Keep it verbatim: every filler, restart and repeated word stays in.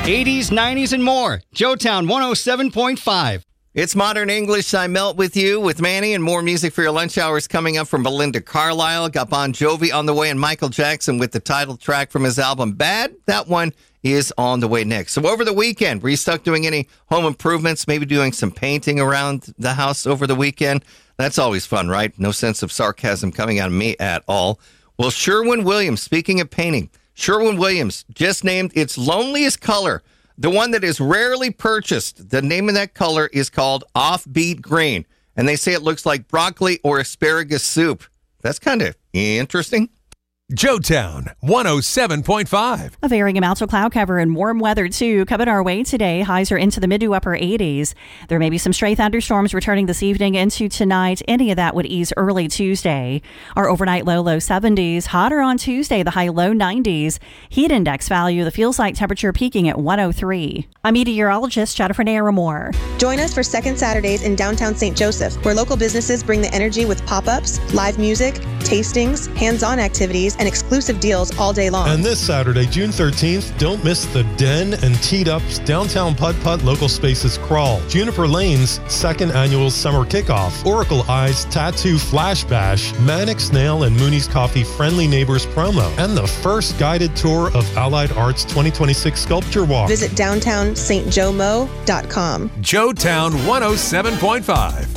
eighties, nineties, and more. Joetown one oh seven point five. It's Modern English. I melt with you with Manny, and more music for your lunch hours coming up from Belinda Carlisle. Got Bon Jovi on the way, and Michael Jackson with the title track from his album Bad. That one is on the way next. So over the weekend, were you stuck doing any home improvements, maybe doing some painting around the house over the weekend? That's always fun, right? No sense of sarcasm coming out of me at all. Well, Sherwin-Williams, speaking of painting, Sherwin-Williams just named its loneliest color, the one that is rarely purchased. The name of that color is called Offbeat Green, and they say it looks like broccoli or asparagus soup. That's kind of interesting. Joetown one oh seven point five. A varying amounts of cloud cover and warm weather, too, coming our way today. Highs are into the mid to upper eighties. There may be some stray thunderstorms returning this evening into tonight. Any of that would ease early Tuesday. Our overnight low, low seventies. Hotter on Tuesday, the high, low nineties. Heat index value, the feels like temperature peaking at one oh three. I'm meteorologist Jennifer Naramore. Join us for Second Saturdays in downtown Saint Joseph, where local businesses bring the energy with pop-ups, live music, tastings, hands-on activities, and exclusive deals all day long. And this Saturday, June thirteenth, don't miss the Den and Teed Up's Downtown Putt Putt Local Spaces Crawl, Juniper Lane's second annual summer kickoff, Oracle Eye's Tattoo Flash Bash, Manic Snail and Mooney's Coffee Friendly Neighbors promo, and the first guided tour of Allied Arts twenty twenty-six Sculpture Walk. Visit downtown st jomo dot com. Joetown one oh seven point five.